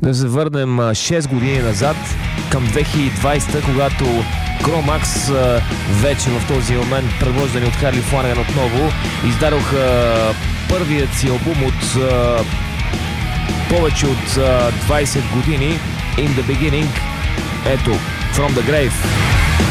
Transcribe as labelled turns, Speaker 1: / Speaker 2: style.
Speaker 1: Да се върнем 6 години назад към 2020, когато Cro-Max вече в този момент, предвождани от Харли Фланаган отново, издадоха първият си албум от повече от 20 години, In the Beginning. Ето, From the Grave.